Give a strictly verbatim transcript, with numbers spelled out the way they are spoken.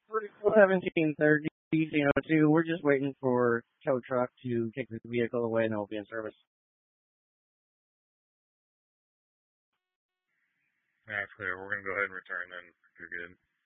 seventeen thirty, you know, two. We're just waiting for tow truck to take the vehicle away and it'll be in service. That's clear. We're going to go ahead and return then. If you're good.